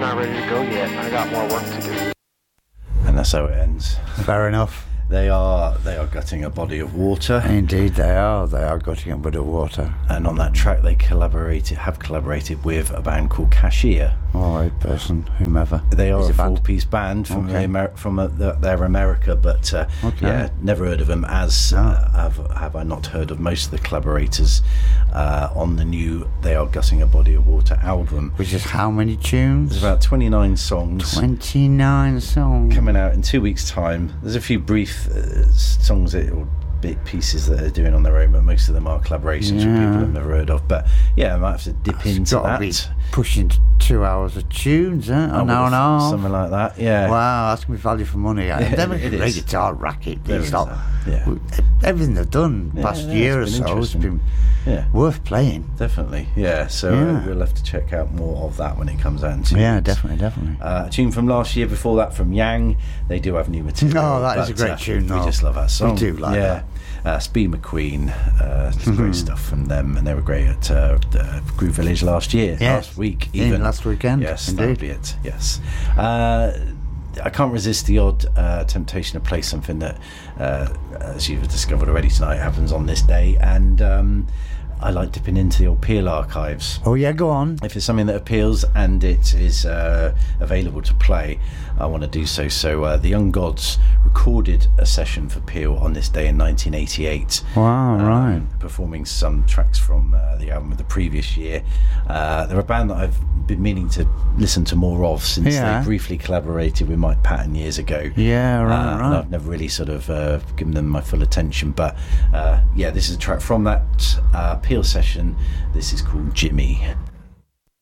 not ready to go yet. I got more work to do. And that's how it ends. Fair enough. They are gutting a body of water. Indeed, they are. They are gutting a bit of water. And on that track, they have collaborated with a band called Cashier. All right, person, whomever. They are Is a it band? four-piece band from Okay. their America, but Okay. yeah, never heard of them. As have I not heard of most of the collaborators on the new "They Are Gutting a Body of Water" album. Which is how many tunes? There's about 29 songs. 29 songs. Coming out in 2 weeks' time. There's a few brief songs or bit pieces that they're doing on their own, but most of them are collaborations with people I've never heard of. But yeah, I might have to dip into Got to that. be pushing 2 hours of tunes, an hour and a half. Something like that, yeah. Wow, that's going to be value for money. Them it great is. guitar racket. There It's is not, that, yeah. Everything they've done past year or it's been so has interesting. been worth playing. Definitely, yeah. So we'll have to check out more of that when it comes out in 2 Yeah, weeks. definitely. A tune from last year before that from Yang. They do have new material. Oh, that is a great tune, We though. just love that song. We do like that. Speed McQueen, great stuff from them, and they were great at Groove Village last year, last week, even last weekend. Yes, indeed. that'd be it. Yes. I can't resist the odd temptation to play something that, as you've discovered already tonight, happens on this day, and I like dipping into the old Peel archives. Oh yeah, go on. If it's something that appeals and it is available to play, I want to do so. So the Young Gods recorded a session for Peel on this day in 1988. Wow, right. Performing some tracks from the album of the previous year. They're a band that I've been meaning to listen to more of since they briefly collaborated with Mike Patton years ago. Yeah, right. And I've never really sort of given them my full attention. But yeah, this is a track from that Peel session. This is called Jimmy.